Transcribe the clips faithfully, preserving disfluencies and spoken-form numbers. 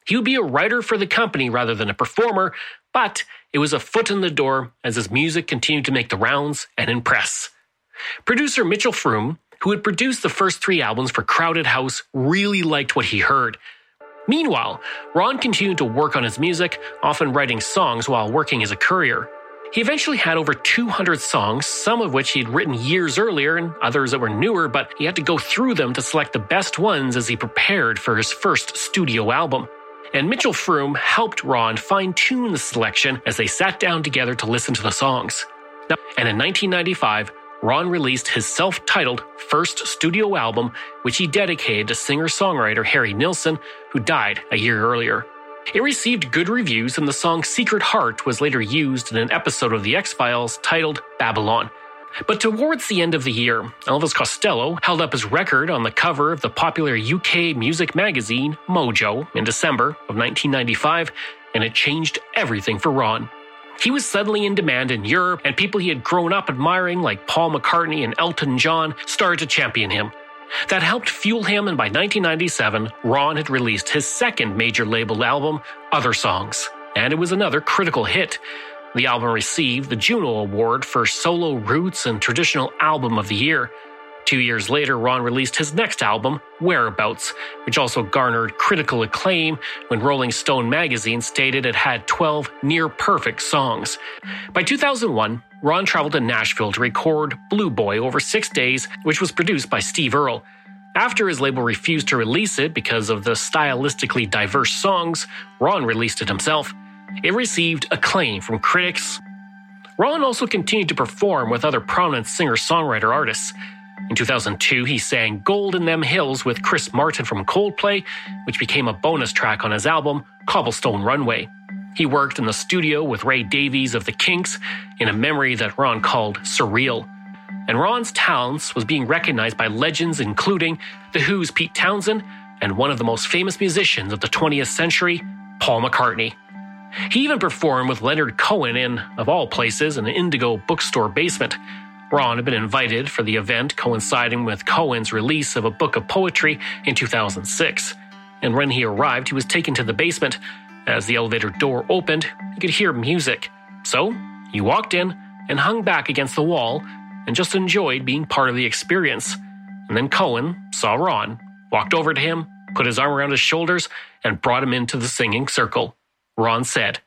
He would be a writer for the company rather than a performer, but it was a foot in the door as his music continued to make the rounds and impress. Producer Mitchell Froom, who had produced the first three albums for Crowded House, really liked what he heard. Meanwhile, Ron continued to work on his music, often writing songs while working as a courier. He eventually had over two hundred songs, some of which he had written years earlier and others that were newer, but he had to go through them to select the best ones as he prepared for his first studio album. And Mitchell Froom helped Ron fine-tune the selection as they sat down together to listen to the songs. Now, and in nineteen ninety-five, Ron released his self-titled first studio album, which he dedicated to singer-songwriter Harry Nilsson, who died a year earlier. It received good reviews, and the song Secret Heart was later used in an episode of The X-Files titled Babylon. But towards the end of the year, Elvis Costello held up his record on the cover of the popular U K music magazine Mojo in December of nineteen ninety-five, and it changed everything for Ron. He was suddenly in demand in Europe, and people he had grown up admiring like Paul McCartney and Elton John started to champion him. That helped fuel him, and by nineteen ninety-seven, Ron had released his second major label album, Other Songs, and it was another critical hit. The album received the Juno Award for Solo Roots and Traditional Album of the Year. Two years later, Ron released his next album, Whereabouts, which also garnered critical acclaim when Rolling Stone magazine stated it had twelve near-perfect songs. By two thousand one, Ron traveled to Nashville to record Blue Boy over six days, which was produced by Steve Earle. After his label refused to release it because of the stylistically diverse songs, Ron released it himself. It received acclaim from critics. Ron also continued to perform with other prominent singer-songwriter artists. In two thousand two, he sang Gold in Them Hills with Chris Martin from Coldplay, which became a bonus track on his album, Cobblestone Runway. He worked in the studio with Ray Davies of the Kinks in a memory that Ron called Surreal. And Ron's talents was being recognized by legends including The Who's Pete Townsend and one of the most famous musicians of the twentieth century, Paul McCartney. He even performed with Leonard Cohen in, of all places, an Indigo bookstore basement. Ron had been invited for the event coinciding with Cohen's release of a book of poetry in two thousand six. And when he arrived, he was taken to the basement. As the elevator door opened, he could hear music. So, he walked in and hung back against the wall and just enjoyed being part of the experience. And then Cohen saw Ron, walked over to him, put his arm around his shoulders, and brought him into the singing circle. Ron said,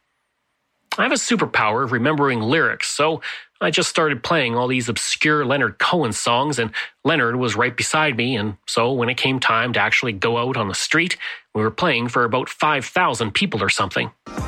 "I have a superpower of remembering lyrics, so I just started playing all these obscure Leonard Cohen songs, and Leonard was right beside me, and so when it came time to actually go out on the street, we were playing for about five thousand people or something."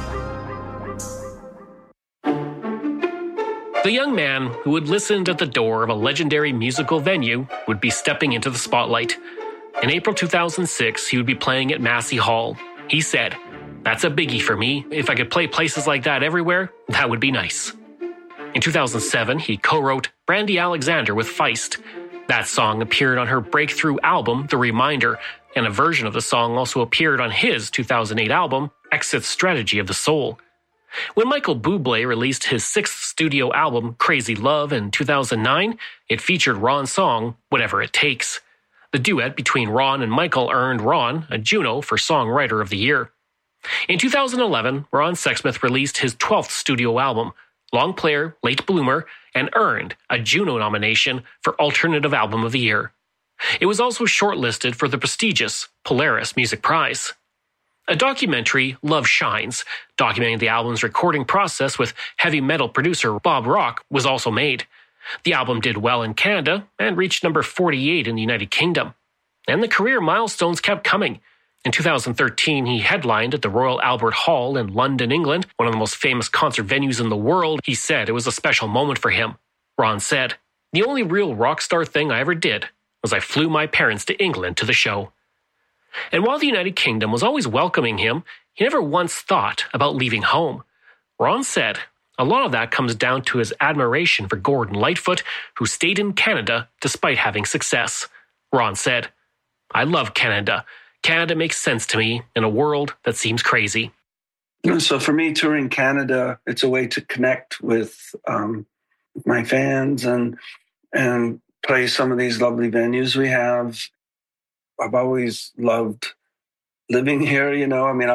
The young man who had listened at the door of a legendary musical venue would be stepping into the spotlight. In April two thousand six, he would be playing at Massey Hall. He said, "That's a biggie for me. If I could play places like that everywhere, that would be nice." In two thousand seven, he co-wrote Brandy Alexander with Feist. That song appeared on her breakthrough album, The Reminder, and a version of the song also appeared on his two thousand eight album, Exit Strategy of the Soul. When Michael Bublé released his sixth studio album, Crazy Love, in two thousand nine, it featured Ron's song, Whatever It Takes. The duet between Ron and Michael earned Ron a Juno for Songwriter of the Year. In two thousand eleven, Ron Sexsmith released his twelfth studio album, Long Player, Late Bloomer, and earned a Juno nomination for Alternative Album of the Year. It was also shortlisted for the prestigious Polaris Music Prize. A documentary, Love Shines, documenting the album's recording process with heavy metal producer Bob Rock, was also made. The album did well in Canada and reached number forty-eight in the United Kingdom. And the career milestones kept coming. In two thousand thirteen, he headlined at the Royal Albert Hall in London, England, one of the most famous concert venues in the world. He said it was a special moment for him. Ron said, "The only real rock star thing I ever did was I flew my parents to England to the show." And while the United Kingdom was always welcoming him, he never once thought about leaving home. Ron said, a lot of that comes down to his admiration for Gordon Lightfoot, who stayed in Canada despite having success. Ron said, "I love Canada. Canada makes sense to me in a world that seems crazy." So for me, touring Canada, it's a way to connect with um, my fans and and play some of these lovely venues we have. I've always loved living here, you know. I mean,